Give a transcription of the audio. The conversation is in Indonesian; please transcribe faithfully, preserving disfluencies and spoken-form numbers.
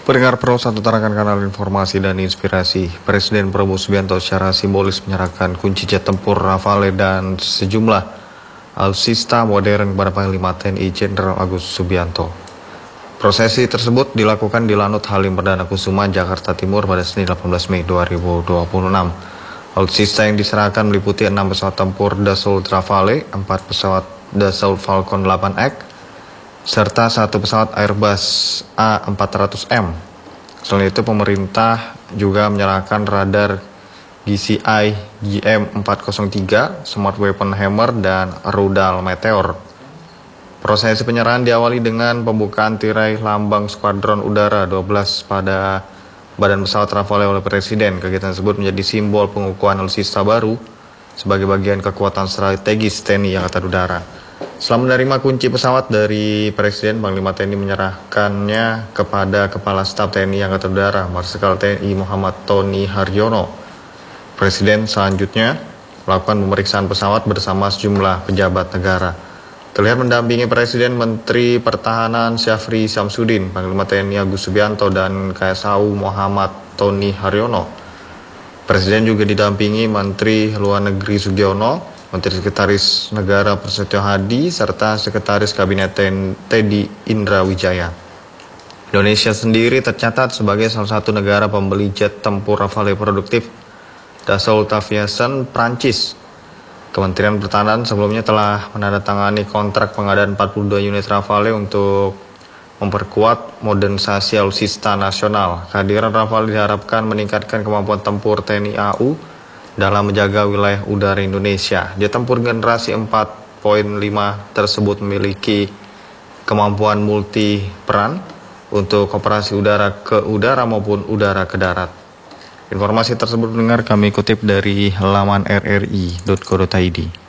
Pendengar Pro satu tarakan kanal informasi dan inspirasi. Presiden Prabowo Subianto secara simbolis menyerahkan kunci jet tempur Rafale dan sejumlah alutsista modern kepada Panglima T N I Jenderal Agus Subianto. Prosesi tersebut dilakukan di Lanut Halim Perdana Kusuma, Jakarta Timur pada Senin delapan belas Mei dua ribu dua puluh enam. Alutsista yang diserahkan meliputi enam pesawat tempur Dassault Rafale, empat pesawat Dassault Falcon delapan X, serta satu pesawat Airbus A empat ratus M. Selain itu, pemerintah juga menyerahkan radar G C I G M empat nol tiga, Smart Weapon Hammer, dan rudal Meteor. Prosesi penyerahan diawali dengan pembukaan tirai lambang Skuadron Udara dua belas pada badan pesawat Rafale oleh Presiden. Kegiatan tersebut menjadi simbol pengukuhan alutsista baru sebagai bagian kekuatan strategis T N I Angkatan Udara. Setelah menerima kunci pesawat dari Presiden, Panglima T N I menyerahkannya kepada Kepala Staf T N I Angkatan Udara, Marsikal T N I Muhammad Tony Haryono. Presiden selanjutnya melakukan pemeriksaan pesawat bersama sejumlah pejabat negara. Terlihat mendampingi Presiden Menteri Pertahanan Syafri Syamsuddin, Panglima T N I Agus Subianto, dan K S A U Muhammad Tony Haryono. Presiden juga didampingi Menteri Luar Negeri Sugiono, Menteri Sekretaris Negara Prasetyo Hadi, serta Sekretaris Kabinet Teddy Indra Wijaya. Indonesia sendiri tercatat sebagai salah satu negara pembeli jet tempur Rafale produktif Dassault Aviation Prancis. Kementerian Pertahanan sebelumnya telah menandatangani kontrak pengadaan empat puluh dua unit Rafale untuk memperkuat modernisasi alutsista nasional. Kehadiran Rafale diharapkan meningkatkan kemampuan tempur T N I A U dalam menjaga wilayah udara Indonesia. Jet tempur generasi empat koma lima tersebut memiliki kemampuan multi peran untuk operasi udara ke udara maupun udara ke darat. Informasi tersebut mendengar kami kutip dari laman r r i titik co titik i d.